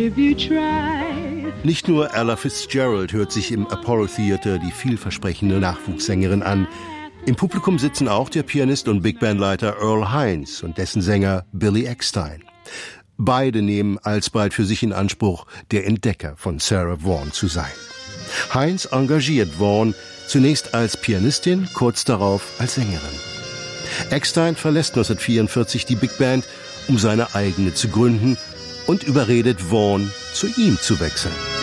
if you try. Nicht nur Ella Fitzgerald hört sich im Apollo Theater die vielversprechende Nachwuchssängerin an. Im Publikum sitzen auch der Pianist und Big-Band-Leiter Earl Hines und dessen Sänger Billy Eckstine. Beide nehmen alsbald für sich in Anspruch, der Entdecker von Sarah Vaughan zu sein. Hines engagiert Vaughan zunächst als Pianistin, kurz darauf als Sängerin. Eckstine verlässt 1944 die Big Band, um seine eigene zu gründen, und überredet Vaughan, zu ihm zu wechseln.